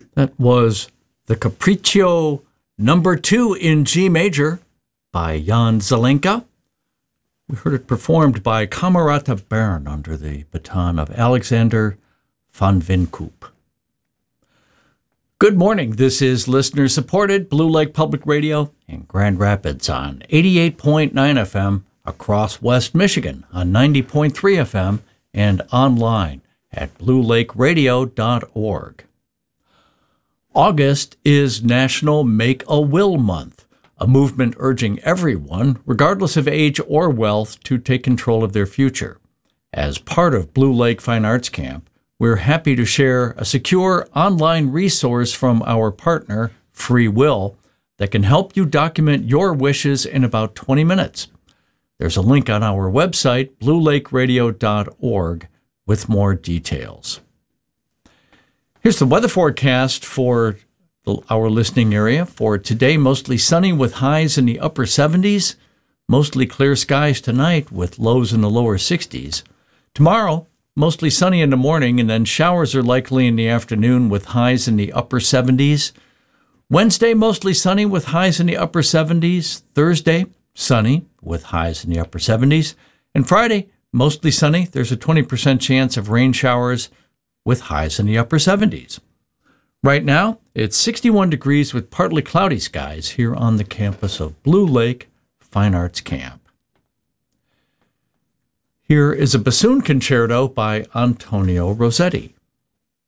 That was the Capriccio number 2 in G major by Jan Zelenka. We heard it performed by Camerata Bern under the baton of Alexander van Vinkoop. Good morning. This is listener-supported Blue Lake Public Radio in Grand Rapids on 88.9 FM, across West Michigan on 90.3 FM, and online at bluelakeradio.org. August is National Make-A-Will Month, a movement urging everyone, regardless of age or wealth, to take control of their future. As part of Blue Lake Fine Arts Camp, we're happy to share a secure online resource from our partner, Free Will, that can help you document your wishes in about 20 minutes. There's a link on our website, bluelakeradio.org, with more details. Here's the weather forecast for our listening area. For today, mostly sunny with highs in the upper 70s. Mostly clear skies tonight with lows in the lower 60s. Tomorrow, mostly sunny in the morning, and then showers are likely in the afternoon with highs in the upper 70s. Wednesday, mostly sunny with highs in the upper 70s. Thursday, sunny with highs in the upper 70s. And Friday, mostly sunny. There's a 20% chance of rain showers with highs in the upper 70s. Right now, it's 61 degrees with partly cloudy skies here on the campus of Blue Lake Fine Arts Camp. Here is a bassoon concerto by Antonio Rossetti.